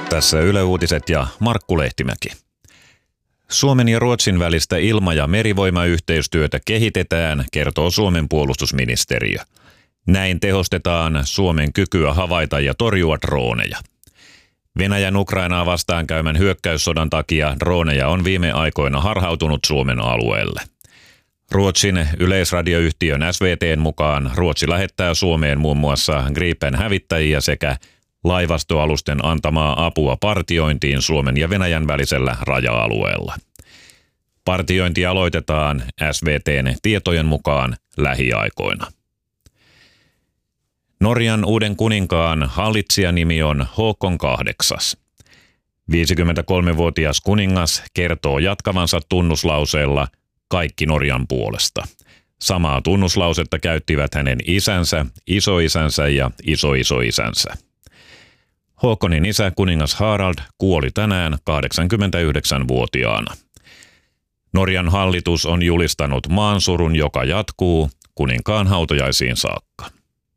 Tässä Yle Uutiset ja Markku Lehtimäki. Suomen ja Ruotsin välistä ilma- ja merivoimayhteistyötä kehitetään, kertoo Suomen puolustusministeriö. Näin tehostetaan Suomen kykyä havaita ja torjua droneja. Venäjän Ukrainaa vastaan käymän hyökkäyssodan takia droneja on viime aikoina harhautunut Suomen alueelle. Ruotsin yleisradioyhtiön SVT:n mukaan Ruotsi lähettää Suomeen muun muassa Gripen-hävittäjiä sekä laivastoalusten antamaa apua partiointiin Suomen ja Venäjän välisellä raja-alueella. Partiointi aloitetaan SVT:n tietojen mukaan lähiaikoina. Norjan uuden kuninkaan hallitsijanimi on Håkon VIII. 53-vuotias kuningas kertoo jatkavansa tunnuslauseella kaikki Norjan puolesta. Samaa tunnuslausetta käyttivät hänen isänsä, isoisänsä ja isoisoisänsä. Håkonin isä kuningas Harald kuoli tänään 89-vuotiaana. Norjan hallitus on julistanut maansurun, joka jatkuu kuninkaan hautajaisiin saakka.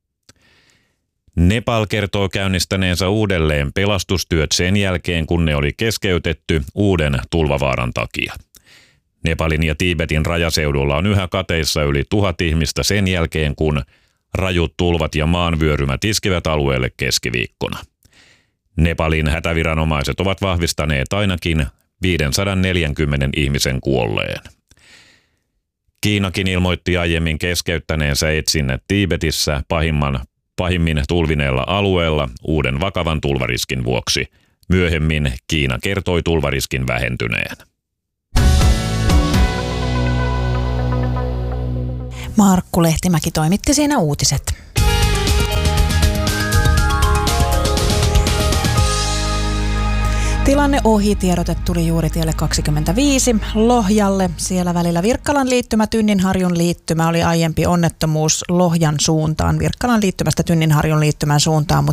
Nepal kertoo käynnistäneensä uudelleen pelastustyöt sen jälkeen, kun ne oli keskeytetty uuden tulvavaaran takia. Nepalin ja Tiibetin rajaseudulla on yhä kateissa yli 1000 ihmistä sen jälkeen, kun rajut tulvat ja maanvyörymät iskivät alueelle keskiviikkona. Nepalin hätäviranomaiset ovat vahvistaneet ainakin 540 ihmisen kuolleen. Kiinakin ilmoitti aiemmin keskeyttäneensä etsinnät Tiibetissä pahimmin tulvineella alueella uuden vakavan tulvariskin vuoksi. Myöhemmin Kiina kertoi tulvariskin vähentyneen. Markku Lehtimäki toimitti siinä uutiset. Tilanne ohi, tiedote tuli juuri tielle 25 Lohjalle. Siellä välillä Virkkalan liittymä, Tynninharjun liittymä oli aiempi onnettomuus Lohjan suuntaan. Virkkalan liittymästä Tynninharjun liittymän suuntaan,